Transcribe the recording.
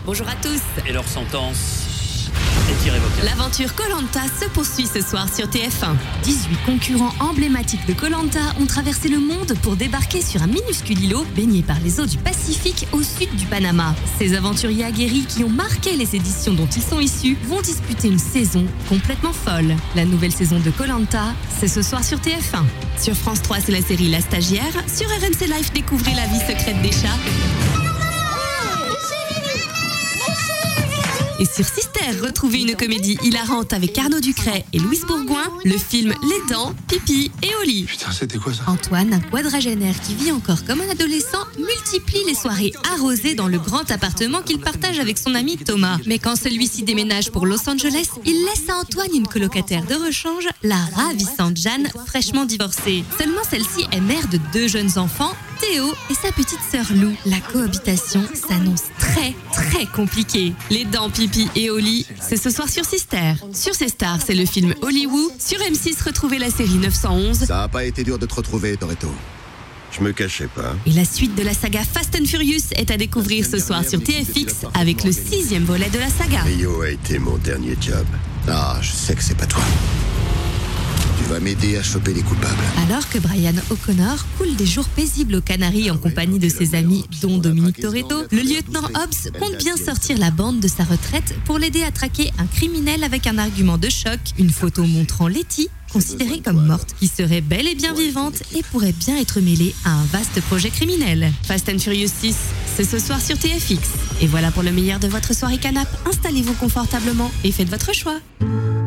bonjour à tous. Et leur sentence est irrévocable. L'aventure Koh-Lanta se poursuit ce soir sur TF1. 18 concurrents emblématiques de Koh-Lanta ont traversé le monde pour débarquer sur un minuscule îlot baigné par les eaux du Pacifique au sud du Panama. Ces aventuriers aguerris qui ont marqué les éditions dont ils sont issus vont disputer une saison complètement folle. La nouvelle saison de Koh-Lanta, c'est ce soir sur TF1. Sur France 3, c'est la série La Stagiaire. Sur RMC Live, découvrez la vie secrète des chats. Et sur Sister, retrouvez une comédie hilarante avec Arnaud Ducret et Louise Bourgoin, le film Les Dents, Pipi et Oli. Putain, c'était quoi ça? Antoine, un quadragénaire qui vit encore comme un adolescent, multiplie les soirées arrosées dans le grand appartement qu'il partage avec son ami Thomas. Mais quand celui-ci déménage pour Los Angeles, il laisse à Antoine une colocataire de rechange, la ravissante Jeanne, fraîchement divorcée. Seulement celle-ci est mère de 2 jeunes enfants, Théo et sa petite sœur Lou. La cohabitation s'annonce très compliquée. Les Dents, Pipi et Oli, c'est ce soir sur Sister. Sur C-Star, c'est le film Hollywood. Sur M6, retrouvez la série 911. Ça a pas été dur de te retrouver, Toretto. Je me cachais pas. Et la suite de la saga Fast and Furious est à découvrir ce soir sur TFX avec le 6e volet de la saga. Rio a été mon dernier job. Ah, je sais que c'est pas toi. Tu vas m'aider à choper les coupables. Alors que Brian O'Connor coule des jours paisibles aux Canaries en compagnie de ses amis, dont Dominique Toretto, le lieutenant Hobbs compte bien sortir la bande de sa retraite pour l'aider à traquer un criminel avec un argument de choc, une photo montrant Letty, considérée comme morte, qui serait bel et bien vivante et pourrait bien être mêlée à un vaste projet criminel. Fast and Furious 6, c'est ce soir sur TFX. Et voilà pour le meilleur de votre soirée canap'. Installez-vous confortablement et faites votre choix.